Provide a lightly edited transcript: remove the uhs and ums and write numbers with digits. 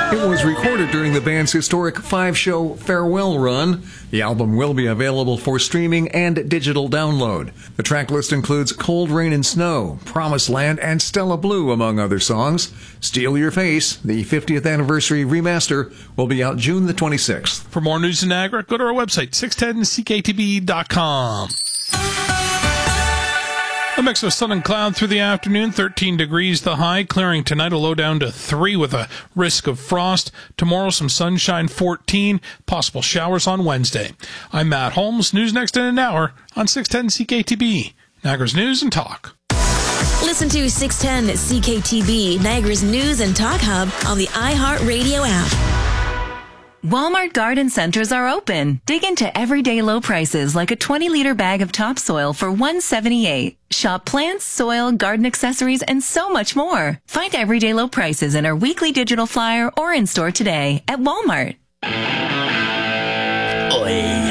It was recorded during the band's historic 5-show farewell run. The album will be available for streaming and digital download. The track list includes Cold Rain and Snow, Promised Land, and Stella Blue, among other songs. Steal Your Face, the 50th anniversary remaster, will be out June the 26th. For more news in Niagara, go to our website, 610ckatb.com. A mix of sun and cloud through the afternoon, 13 degrees the high, clearing tonight, a low down to 3 with a risk of frost. Tomorrow, some sunshine, 14, possible showers on Wednesday. I'm Matt Holmes. News next in an hour on 610 CKTB, Niagara's News and Talk. Listen to 610 CKTB, Niagara's News and Talk Hub on the iHeartRadio app. Walmart garden centers are open. Dig into everyday low prices like a 20-liter bag of topsoil for $1.78. Shop plants, soil, garden accessories, and so much more. Find everyday low prices in our weekly digital flyer or in store today at Walmart. Oy.